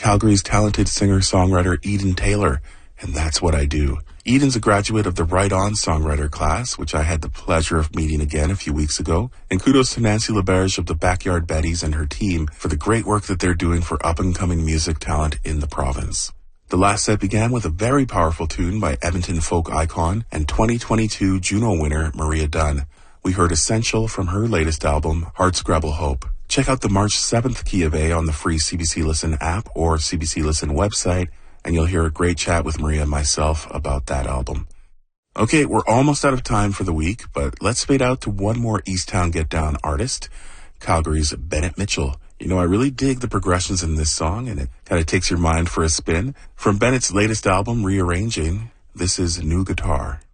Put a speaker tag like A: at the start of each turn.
A: Calgary's talented singer-songwriter Eden Taylor, and That's What I Do. Eden's a graduate of the Right On songwriter class, which I had the pleasure of meeting again a few weeks ago. And kudos to Nancy LaBerge of the Backyard Betties and her team for the great work that they're doing for up-and-coming music talent in the province. The last set began with a very powerful tune by Edmonton folk icon and 2022 Juno winner Maria Dunn. We heard Essential from her latest album, Hardscrabble Hope. Check out the March 7th Key of A on the free CBC Listen app or CBC Listen website, and you'll hear a great chat with Maria and myself about that album. Okay, we're almost out of time for the week, but let's fade out to one more Easttown Get Down artist, Calgary's Bennett Mitchell. You know, I really dig the progressions in this song, and it kind of takes your mind for a spin. From Bennett's latest album, Rearranging, this is New Guitar.